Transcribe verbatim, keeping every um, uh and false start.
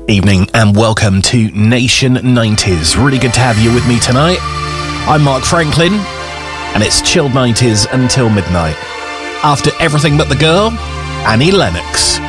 Evening and welcome to Nation nineties. Really good to have you with me tonight. I'm Mark Franklin and it's chilled nineties until midnight. After Everything But the Girl, Annie Lennox.